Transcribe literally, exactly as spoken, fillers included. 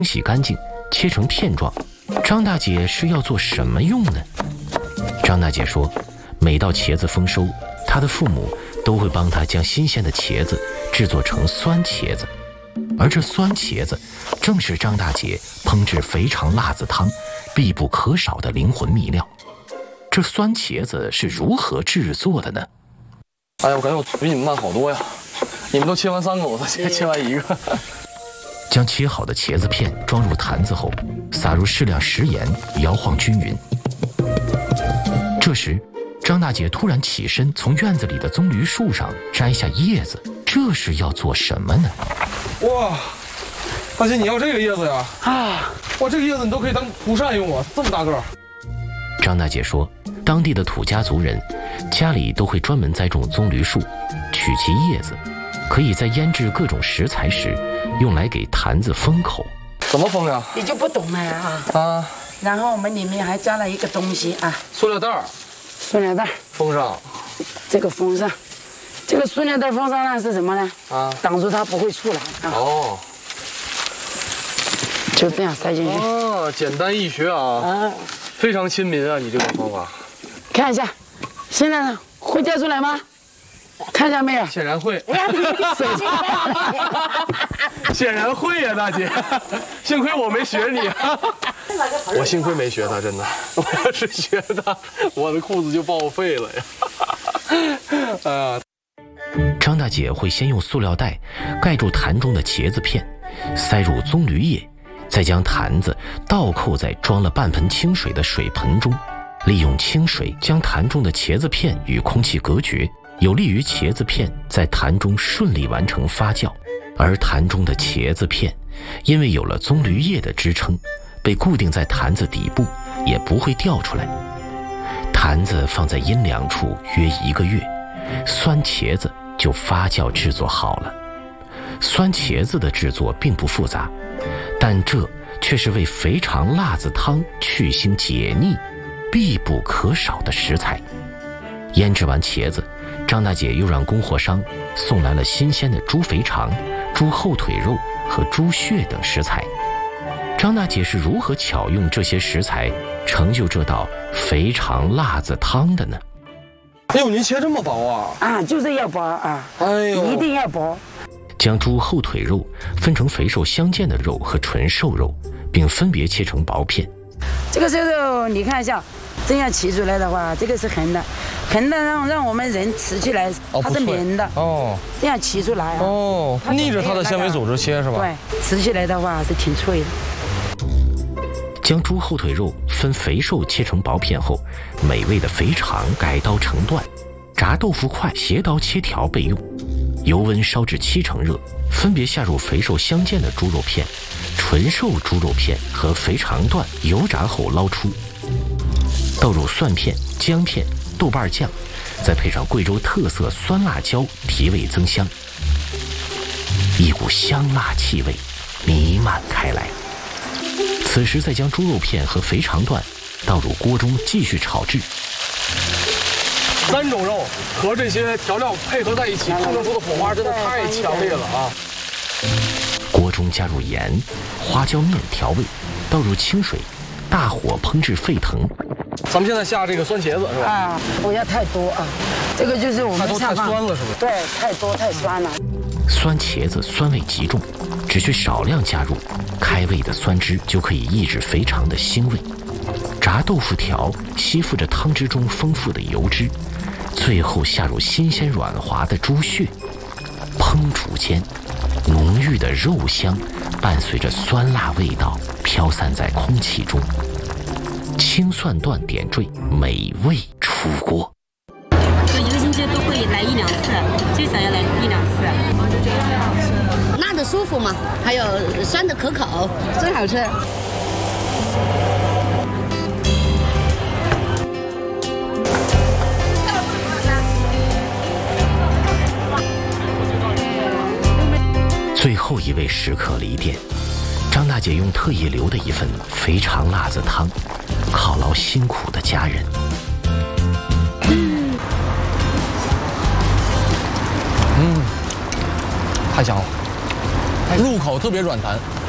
洗干净，切成片状。张大姐是要做什么用呢？张大姐说，每到茄子丰收，她的父母都会帮她将新鲜的茄子制作成酸茄子，而这酸茄子正是张大姐烹制肥肠辣子汤必不可少的灵魂秘料。这酸茄子是如何制作的呢？ 哎呀，我感觉我比你们慢好多呀！你们都切完三个，我才切完一个。 将切好的茄子片装入坛子后，撒入适量食盐，摇晃均匀。这时，张大姐突然起身，从院子里的棕榈树上摘下叶子，这是要做什么呢？ 哇，大姐，你要这个叶子呀？啊，哇，这个叶子你都可以当蒲扇用啊，这么大个儿。 张大姐说，当地的土家族人家里都会专门栽种棕榈树，取其叶子，可以在腌制各种食材时用来给坛子封口。 怎么封呀？ 你就不懂了啊！啊，然后我们里面还加了一个东西啊， 塑料袋儿。 塑料袋封上， 这个封上，这个塑料袋封上呢是什么呢？啊，挡住它不会出来啊。哦，就这样塞进去。 哦，简单易学啊，啊，非常亲民啊，你这个方法。 看一下，现在呢会掉出来吗？看见没有？ 显然会。显然会呀，大姐，幸亏我没学你啊。我幸亏没学他，真的，我要是学他，我的裤子就报废了呀。哎呀， 张大姐会先用塑料袋盖住坛中的茄子片，塞入棕榈叶，再将坛子倒扣在装了半盆清水的水盆中，利用清水将坛中的茄子片与空气隔绝，有利于茄子片在坛中顺利完成发酵。而坛中的茄子片因为有了棕榈叶的支撑，被固定在坛子底部，也不会掉出来。坛子放在阴凉处约一个月，酸茄子就发酵制作好了。酸茄子的制作并不复杂，但这却是为肥肠辣子汤去腥解腻必不可少的食材。腌制完茄子，张大姐又让供货商送来了新鲜的猪肥肠、猪后腿肉和猪血等食材。张大姐是如何巧用这些食材成就这道肥肠辣子汤的呢？ 哎呦，您切这么薄啊？ 啊，就是要薄啊！哎呦，一定要薄。 将猪后腿肉分成肥瘦相间的肉和纯瘦肉，并分别切成薄片。 这个瘦肉你看一下，这样切出来的话，这个是横的，横的让让我们人吃起来它是绵的哦，这样切出来啊哦，逆着它的纤维组织切是吧？ 对，吃起来的话是挺脆的。 将猪后腿肉分肥瘦切成薄片后，美味的肥肠改刀成段，炸豆腐块斜刀切条备用。油温烧至七成热，分别下入肥瘦相间的猪肉片、纯瘦猪肉片和肥肠段，油炸后捞出。倒入蒜片、姜片、豆瓣酱，再配上贵州特色酸辣椒，提味增香。一股香辣气味弥漫开来。此时再将猪肉片和肥肠段倒入锅中继续炒制。 三种肉和这些调料配合在一起，烹饪出的火花真的太强烈了啊！ 锅中加入盐、花椒面调味，倒入清水，大火烹制沸腾。 咱们现在下这个酸茄子是吧？ 啊，不要太多啊，这个就是我们太多太酸了是不是？ 对，太多太酸了。 酸茄子酸味极重，只需少量加入，开胃的酸汁就可以抑制肥肠的腥味。炸豆腐条吸附着汤汁中丰富的油脂，最后下入新鲜软滑的猪血，烹煮间，浓郁的肉香伴随着酸辣味道飘散在空气中，青蒜段点缀，美味出锅。 就一个星期都会来一两次，最少要来一两次。 辣的舒服嘛，还有酸的可口，真好吃。 最后一位食客离店，张大姐用特意留的一份肥肠辣子汤，犒劳辛苦的家人。 嗯，嗯，太香了，入口特别软弹。